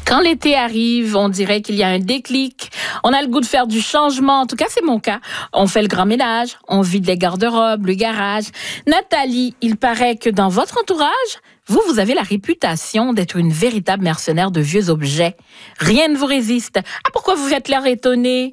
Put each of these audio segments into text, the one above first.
Quand l'été arrive, on dirait qu'il y a un déclic. On a le goût de faire du changement. En tout cas, c'est mon cas. On fait le grand ménage, on vide les garde-robes, le garage. Nathalie, il paraît que dans votre entourage, vous avez la réputation d'être une véritable mercenaire de vieux objets. Rien ne vous résiste. Ah, pourquoi vous êtes l'air étonnée?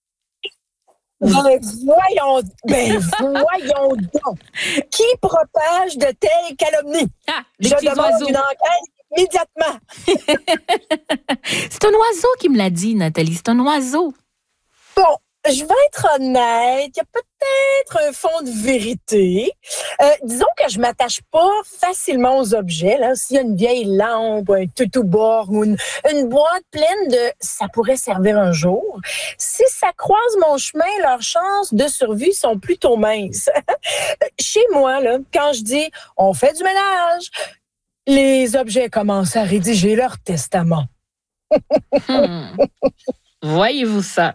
Voyons donc. Qui propage de telles calomnies? Ah, des Je petits demande oiseaux. une enquête immédiatement. C'est un oiseau qui me l'a dit, Nathalie. C'est un oiseau. Bon, je vais être honnête, il y a peut-être un fond de vérité. Disons que je m'attache pas facilement aux objets. Là, s'il y a une vieille lampe, un toutou-bord ou une boîte pleine de « ça pourrait servir un jour », si ça croise mon chemin, leurs chances de survie sont plutôt minces. Chez moi, là, quand je dis « on fait du ménage », les objets commencent à rédiger leur testament. Voyez-vous ça?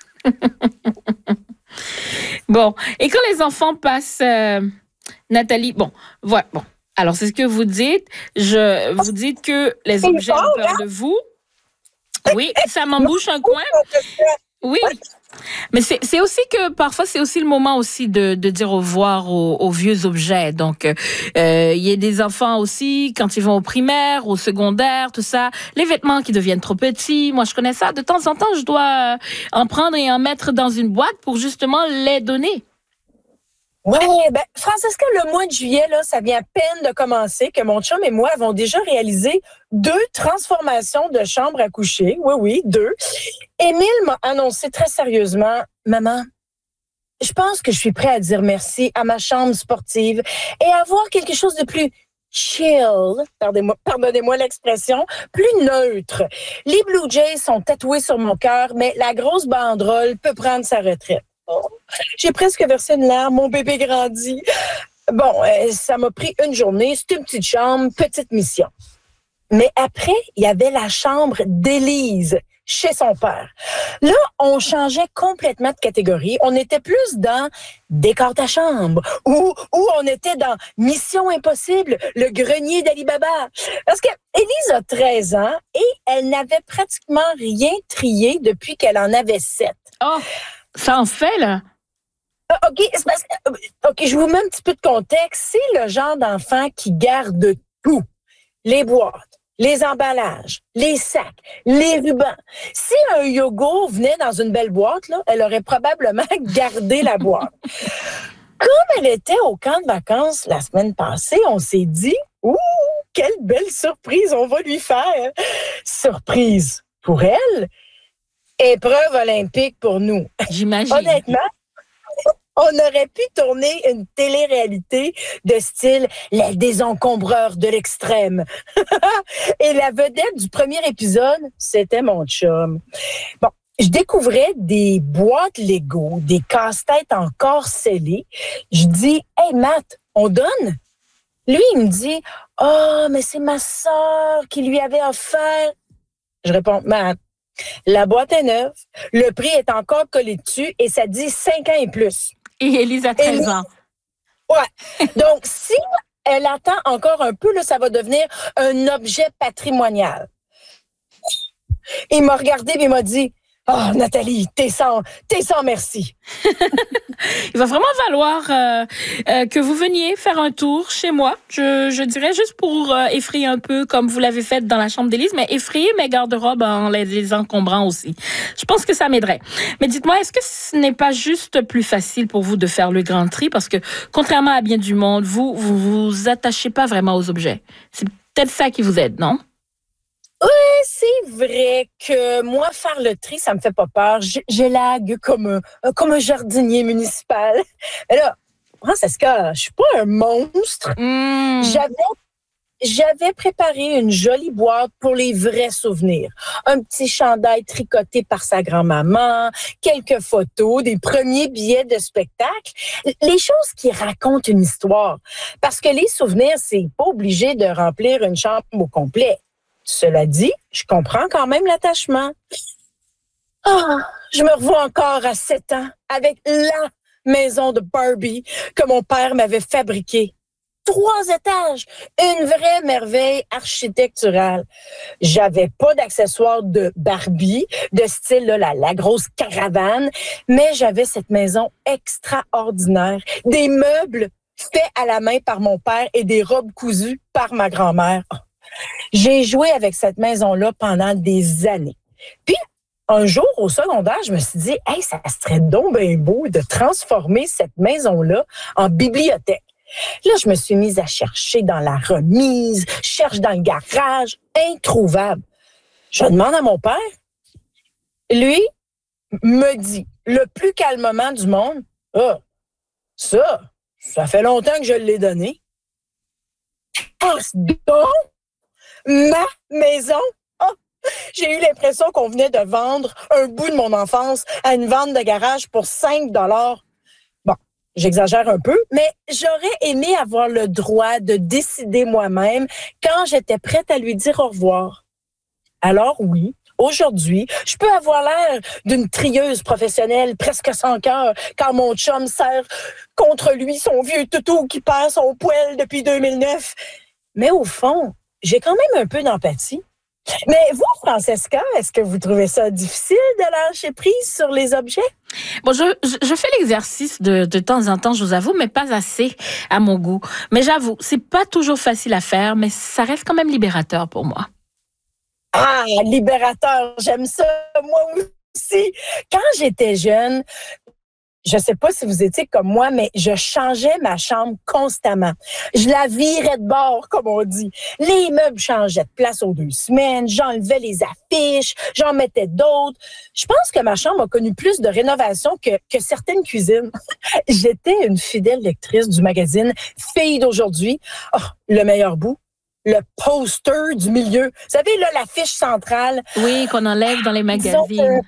Bon, et quand les enfants passent, Nathalie, bon, voilà, bon. Alors, c'est ce que vous dites. Vous dites que les objets ont peur de vous. Oui, ça m'embouche un coin. Oui, mais c'est aussi que parfois c'est aussi le moment aussi de dire au revoir aux vieux objets. Donc il y a des enfants aussi quand ils vont au primaire, au secondaire, tout ça, les vêtements qui deviennent trop petits. Moi je connais ça. De temps en temps, je dois en prendre et en mettre dans une boîte pour justement les donner. Oui, ben, Francesca, le mois de juillet, là, ça vient à peine de commencer que mon chum et moi avons déjà réalisé 2 transformations de chambre à coucher. Oui, 2. Émile m'a annoncé très sérieusement, « Maman, je pense que je suis prêt à dire merci à ma chambre sportive et à avoir quelque chose de plus chill, pardonnez-moi l'expression, plus neutre. Les Blue Jays sont tatoués sur mon cœur, mais la grosse banderole peut prendre sa retraite. » Oh, j'ai presque versé une larme, mon bébé grandit. Bon, ça m'a pris une journée, c'était une petite chambre, petite mission. Mais après, il y avait la chambre d'Élise, chez son père. Là, on changeait complètement de catégorie. On était plus dans décore ta chambre ou on était dans Mission Impossible, le grenier d'Ali Baba. Parce que Élise a 13 ans et elle n'avait pratiquement rien trié depuis qu'elle en avait 7. Oh, ça en fait là. OK, je vous mets un petit peu de contexte. C'est le genre d'enfant qui garde tout. Les boîtes, les emballages, les sacs, les rubans. Si un yogourt venait dans une belle boîte, là, elle aurait probablement gardé la boîte. Comme elle était au camp de vacances la semaine passée, on s'est dit « Ouh, quelle belle surprise on va lui faire! » Surprise pour elle, épreuve olympique pour nous. J'imagine. Honnêtement, on aurait pu tourner une télé-réalité de style « Les désencombreurs de l'extrême ». Et la vedette du premier épisode, c'était mon chum. Bon, je découvrais des boîtes Lego, des casse-têtes encore scellés. Je dis « Hey, Matt, on donne? » Lui, il me dit « Oh, mais c'est ma sœur qui lui avait offert. » Je réponds « Matt, la boîte est neuve, le prix est encore collé dessus et ça dit 5 ans et plus. » Et Élise a 13 ans. Ouais. Donc, si elle attend encore un peu, là, ça va devenir un objet patrimonial. Il m'a regardé et il m'a dit « Oh, Nathalie, t'es sans merci. » Il va vraiment falloir que vous veniez faire un tour chez moi. Je dirais juste pour effrayer un peu comme vous l'avez fait dans la chambre d'Élise, mais effrayer mes garde-robes en les encombrant aussi. Je pense que ça m'aiderait. Mais dites-moi, est-ce que ce n'est pas juste plus facile pour vous de faire le grand tri? Parce que contrairement à bien du monde, vous attachez pas vraiment aux objets. C'est peut-être ça qui vous aide, non? Oui, c'est vrai que moi, faire le tri, ça me fait pas peur. J'élague comme un jardinier municipal. Mais là, Francesca, je suis pas un monstre. J'avais préparé une jolie boîte pour les vrais souvenirs. Un petit chandail tricoté par sa grand-maman, quelques photos, des premiers billets de spectacle. Les choses qui racontent une histoire. Parce que les souvenirs, c'est pas obligé de remplir une chambre au complet. Cela dit, je comprends quand même l'attachement. Oh, je me revois encore à 7 ans avec la maison de Barbie que mon père m'avait fabriquée. 3 étages, une vraie merveille architecturale. J'avais pas d'accessoires de Barbie, de style là, la grosse caravane, mais j'avais cette maison extraordinaire, des meubles faits à la main par mon père et des robes cousues par ma grand-mère. J'ai joué avec cette maison-là pendant des années. Puis, un jour, au secondaire, je me suis dit, hey, ça serait donc bien beau de transformer cette maison-là en bibliothèque. Là, je me suis mise à chercher dans la remise, cherche dans le garage, introuvable. Je demande à mon père. Lui me dit, le plus calmement du monde, « Ah, ça fait longtemps que je l'ai donné. » Ah, donc, ma maison? Oh, j'ai eu l'impression qu'on venait de vendre un bout de mon enfance à une vente de garage pour 5 $. Bon, j'exagère un peu, mais j'aurais aimé avoir le droit de décider moi-même quand j'étais prête à lui dire au revoir. Alors oui, aujourd'hui, je peux avoir l'air d'une trieuse professionnelle presque sans cœur quand mon chum serre contre lui son vieux toutou qui perd son poil depuis 2009. Mais au fond, j'ai quand même un peu d'empathie. Mais vous, Francesca, est-ce que vous trouvez ça difficile de lâcher prise sur les objets? Bon, je fais l'exercice de temps en temps, je vous avoue, mais pas assez à mon goût. Mais j'avoue, c'est pas toujours facile à faire, mais ça reste quand même libérateur pour moi. Ah, libérateur, j'aime ça, moi aussi. Quand j'étais jeune, je sais pas si vous étiez comme moi, mais je changeais ma chambre constamment. Je la virais de bord, comme on dit. Les meubles changeaient de place aux 2 semaines, j'enlevais les affiches, j'en mettais d'autres. Je pense que ma chambre a connu plus de rénovation que certaines cuisines. J'étais une fidèle lectrice du magazine Filles d'aujourd'hui. Oh, le meilleur bout, le poster du milieu. Vous savez, là, l'affiche centrale. Oui, qu'on enlève dans les magazines.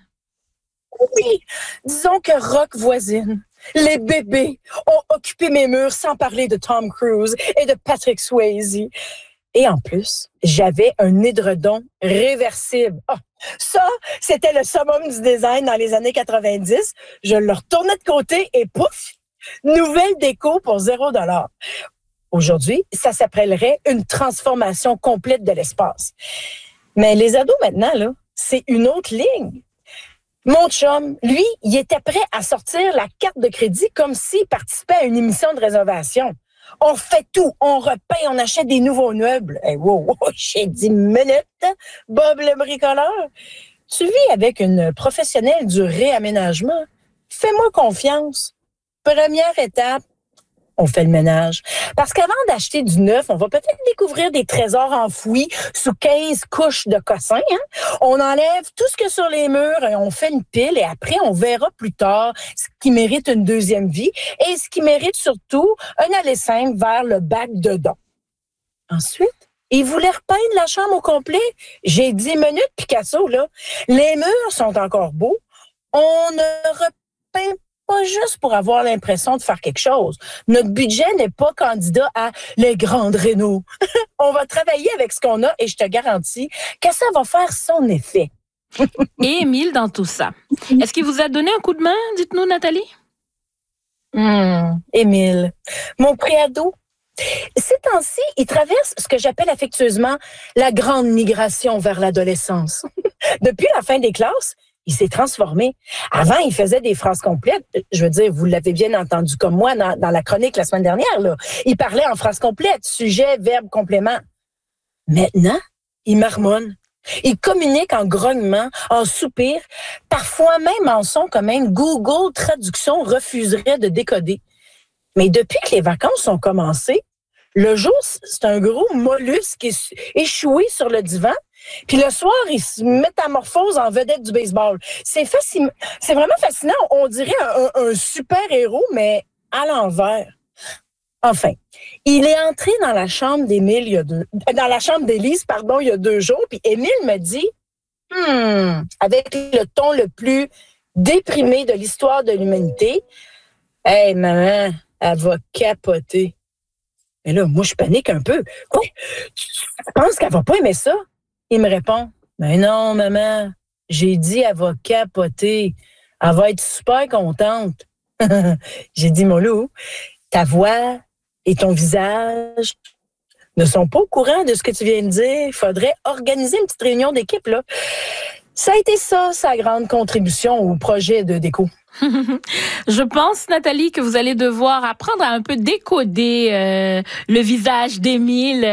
Disons que Rock Voisine, les bébés ont occupé mes murs sans parler de Tom Cruise et de Patrick Swayze. Et en plus, j'avais un édredon réversible. Oh, ça, c'était le summum du design dans les années 90. Je le retournais de côté et pouf, nouvelle déco pour 0 $. Aujourd'hui, ça s'appellerait une transformation complète de l'espace. Mais les ados maintenant, là, c'est une autre ligne. Mon chum, lui, il était prêt à sortir la carte de crédit comme s'il participait à une émission de réservation. On fait tout, on repeint, on achète des nouveaux meubles. Hey, wow, j'ai 10 minutes, Bob le bricoleur. Tu vis avec une professionnelle du réaménagement. Fais-moi confiance. Première étape, on fait le ménage. Parce qu'avant d'acheter du neuf, on va peut-être découvrir des trésors enfouis sous 15 couches de cossins. Hein? On enlève tout ce qu'il y a sur les murs et on fait une pile et après, on verra plus tard ce qui mérite une deuxième vie et ce qui mérite surtout un aller simple vers le bac de don. Ensuite, ils voulaient repeindre la chambre au complet. J'ai 10 minutes, Picasso, là. Les murs sont encore beaux. On ne repeint pas juste pour avoir l'impression de faire quelque chose. Notre budget n'est pas candidat à les grandes rénaux. On va travailler avec ce qu'on a et je te garantis que ça va faire son effet. Et Émile dans tout ça. Est-ce qu'il vous a donné un coup de main, dites-nous, Nathalie? Émile, mon préado. Ces temps-ci, il traverse ce que j'appelle affectueusement la grande migration vers l'adolescence. Depuis la fin des classes, il s'est transformé. Avant, il faisait des phrases complètes. Je veux dire, vous l'avez bien entendu comme moi dans la chronique la semaine dernière. Là. Il parlait en phrases complètes, sujet, verbe, complément. Maintenant, il marmonne. Il communique en grognement, en soupir, parfois même en son que même Google Traduction refuserait de décoder. Mais depuis que les vacances ont commencé, le jour, c'est un gros mollusque échoué sur le divan. Puis le soir, il se métamorphose en vedette du baseball. C'est vraiment fascinant. On dirait un super-héros, mais à l'envers. Enfin, il est entré dans la chambre d'Élise, il y a 2 jours, puis Émile me dit, avec le ton le plus déprimé de l'histoire de l'humanité, « Hey, maman, elle va capoter. » Mais là, moi, je panique un peu. Quoi? Tu penses qu'elle va pas aimer ça? Il me répond, « Ben non, maman, j'ai dit elle va capoter. Elle va être super contente. » J'ai dit, mon loup, ta voix, et ton visage ne sont pas au courant de ce que tu viens de dire. Il faudrait organiser une petite réunion d'équipe, là. Ça a été ça, sa grande contribution au projet de déco. Je pense, Nathalie, que vous allez devoir apprendre à un peu décoder le visage d'Émile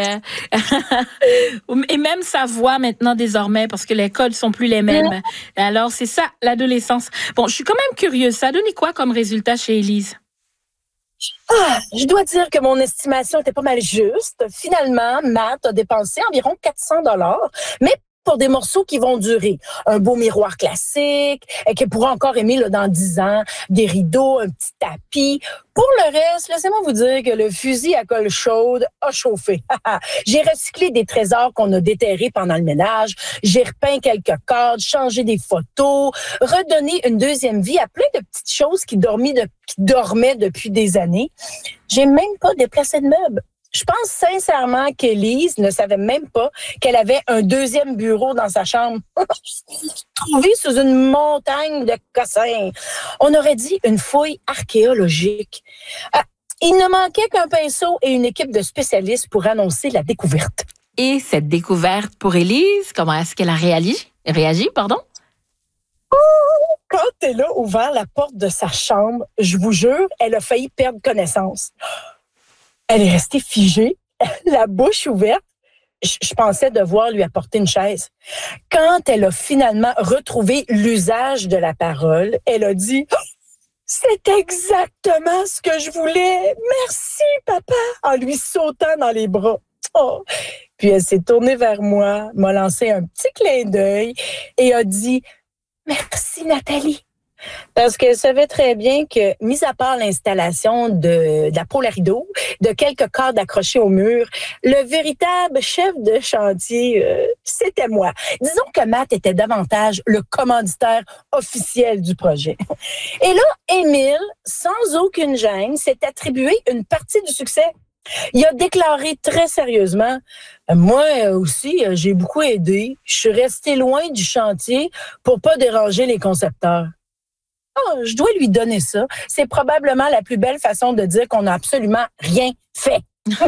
et même sa voix maintenant désormais parce que les codes sont plus les mêmes. Alors, c'est ça, l'adolescence. Bon, je suis quand même curieuse. Ça a donné quoi comme résultat chez Élise? Je dois dire que mon estimation était pas mal juste. Finalement, Matt a dépensé environ 400 $, mais pour des morceaux qui vont durer. Un beau miroir classique, qu'elle pourra encore aimer là, dans 10 ans, des rideaux, un petit tapis. Pour le reste, laissez-moi vous dire que le fusil à colle chaude a chauffé. J'ai recyclé des trésors qu'on a déterrés pendant le ménage, j'ai repeint quelques cadres, changé des photos, redonné une deuxième vie à plein de petites choses qui dormaient depuis des années. J'ai même pas déplacé de meubles. Je pense sincèrement qu'Élise ne savait même pas qu'elle avait un deuxième bureau dans sa chambre, trouvé sous une montagne de cossins. On aurait dit une fouille archéologique. Il ne manquait qu'un pinceau et une équipe de spécialistes pour annoncer la découverte. Et cette découverte pour Élise, comment est-ce qu'elle a réagi, pardon? Quand elle a ouvert la porte de sa chambre, je vous jure, elle a failli perdre connaissance. Elle est restée figée, la bouche ouverte. Je pensais devoir lui apporter une chaise. Quand elle a finalement retrouvé l'usage de la parole, elle a dit « C'est exactement ce que je voulais. Merci, papa », en lui sautant dans les bras. Oh. Puis elle s'est tournée vers moi, m'a lancé un petit clin d'œil et a dit « Merci, Nathalie ». Parce qu'elle savait très bien que, mis à part l'installation de la Polarido, de quelques cadres accrochés au mur, le véritable chef de chantier, c'était moi. Disons que Matt était davantage le commanditaire officiel du projet. Et là, Émile, sans aucune gêne, s'est attribué une partie du succès. Il a déclaré très sérieusement, moi aussi, j'ai beaucoup aidé. Je suis resté loin du chantier pour pas déranger les concepteurs. Je dois lui donner ça. C'est probablement la plus belle façon de dire qu'on n'a absolument rien fait.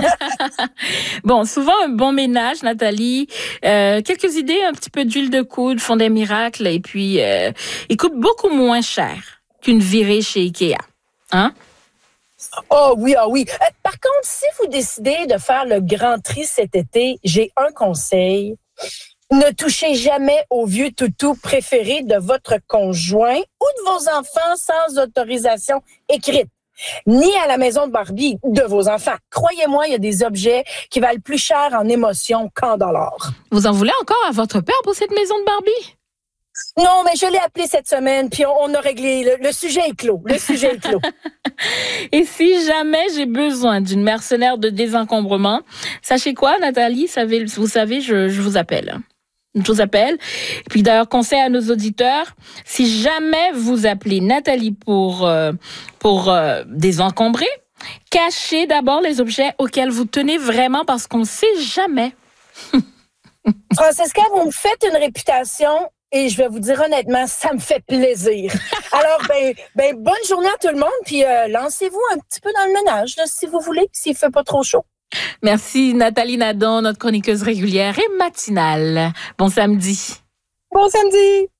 Bon, souvent un bon ménage, Nathalie. Quelques idées, un petit peu d'huile de coude font des miracles et puis il coûte beaucoup moins cher qu'une virée chez Ikea. Hein? Oh oui, ah oui. Par contre, si vous décidez de faire le grand tri cet été, j'ai un conseil. Ne touchez jamais au vieux toutou préféré de votre conjoint ou de vos enfants sans autorisation écrite. Ni à la maison de Barbie de vos enfants. Croyez-moi, il y a des objets qui valent plus cher en émotion qu'en dollars. Vous en voulez encore à votre père pour cette maison de Barbie? Non, mais je l'ai appelé cette semaine, puis on a réglé. Le sujet est clos. Le sujet est clos. Et si jamais j'ai besoin d'une mercenaire de désencombrement, sachez quoi, Nathalie, vous savez, je vous appelle. Je vous appelle. Et puis d'ailleurs, conseil à nos auditeurs, si jamais vous appelez Nathalie pour désencombrer, cachez d'abord les objets auxquels vous tenez vraiment parce qu'on ne sait jamais. Francesca, vous me faites une réputation et je vais vous dire honnêtement, ça me fait plaisir. Alors, bonne journée à tout le monde puis lancez-vous un petit peu dans le ménage là, si vous voulez, s'il fait pas trop chaud. Merci Nathalie Nadon, notre chroniqueuse régulière et matinale. Bon samedi. Bon samedi.